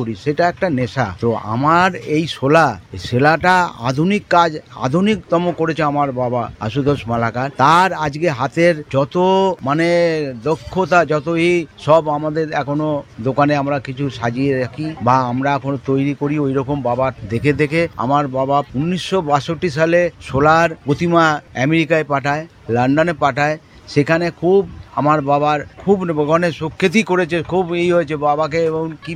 করি সেটা একটা নেশা। তো আমার এই সেলাটা আধুনিক কাজ, আধুনিকতম করেছে আমার বাবা আশুতোষ মালাকার। তার আজকে হাতের যত মানে দক্ষতা, যতই সব আমাদের এখনো দোকানে আমরা কিছু সাজিয়ে রাখি বা আমরা এখনো তৈরি করি ওই রকম বাবার দেখে দেখে। আমার বাবা 1962 সালে সোলার প্রতিমা আমেরিকায় পাঠায়, লন্ডনে পাঠায়। সেখানে খুব আমার বাবার খুব গণেশ সুখ্যাতি করেছে, খুব এই হয়েছে বাবাকে, এবং কি